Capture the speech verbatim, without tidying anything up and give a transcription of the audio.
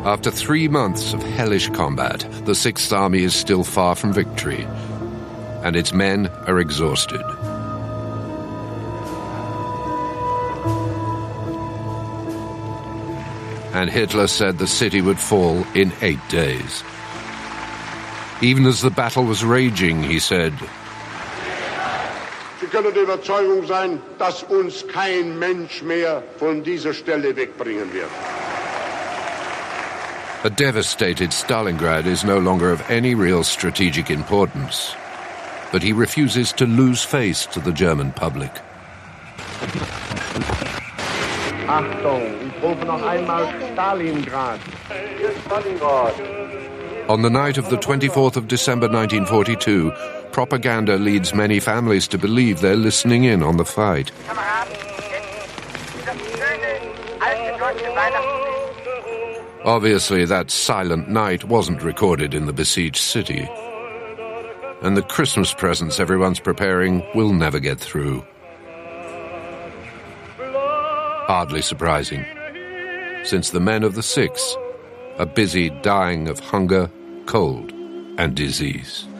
After three months of hellish combat, the Sixth Army is still far from victory, and its men are exhausted. And Hitler said the city would fall in eight days. Even as the battle was raging, he said, Sie können der Überzeugung sein, dass uns kein Mensch mehr von dieser Stelle wegbringen wird. A devastated Stalingrad is no longer of any real strategic importance, but he refuses to lose face to the German public. Achtung, ich rufe noch einmal Stalingrad. Stalingrad. On the night of the twenty-fourth of December nineteen forty-two, propaganda leads many families to believe they're listening in on the fight. Obviously, that silent night wasn't recorded in the besieged city. And the Christmas presents everyone's preparing will never get through. Hardly surprising, since the men of the Sixth are busy dying of hunger, cold, and disease.